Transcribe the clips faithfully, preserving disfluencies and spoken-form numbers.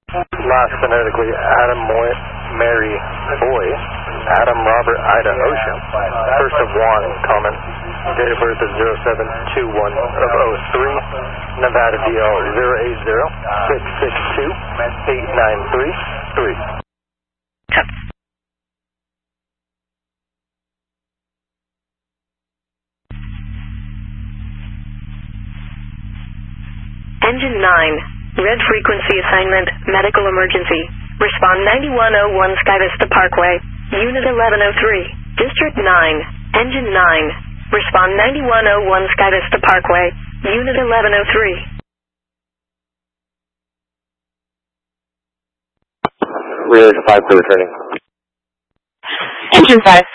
Last phonetically, Adam Moy, Mary Boy, Adam Robert Ida Ocean, first of Juan Common, date of birth is zero seven two one of oh three, Nevada D L zero eight zero six six two eight nine three three. Engine nine, red frequency assignment, medical emergency. Respond ninety-one oh one Sky Vista Parkway, Unit eleven oh three, District nine, Engine nine. Respond ninety-one oh one Sky Vista Parkway, Unit eleven oh three. Relay to five for returning. Engine five.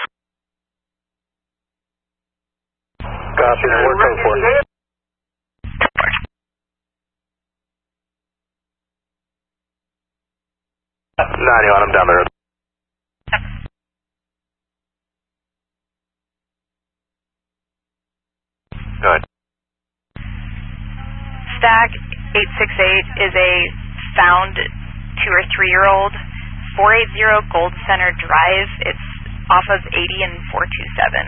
Copy, work code four. ninety-one, I'm down the road. Go ahead. Stack eight six eight is a found two or three year old, four eighty Gold Center Drive. It's off of eighty and four two seven.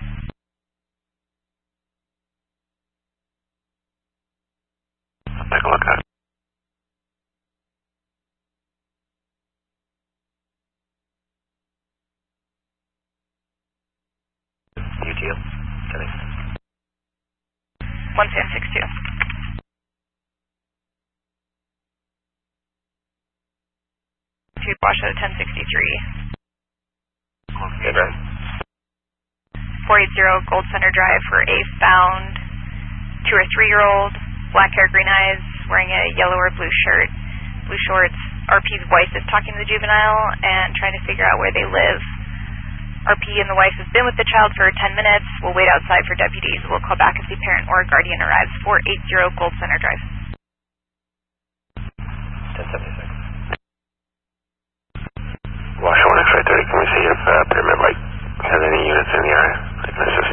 I'll take a look at it. U T O, one seven six two. Two Washoe ten sixty-three. Good, right? four eighty Gold Center Drive for a found two or three year old, black hair, green eyes, wearing a yellow or blue shirt, blue shorts. R P's wife is talking to the juvenile and trying to figure out where they live. R P and the wife has been with the child for ten minutes. We'll wait outside for deputies. We'll call back if the parent or guardian arrives. four eighty Gold Center Drive. ten seventy-six. Washoe one X-ray thirty, can we see if uh, Pyramid Light has any units in the area? I can assist.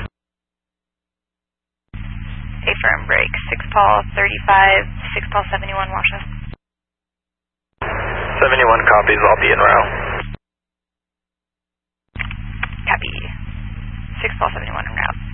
A firm break. six Paul thirty-five, six Paul seventy-one Washoe. seventy-one copies, I'll be en route. Copy. six Paul seventy-one en route.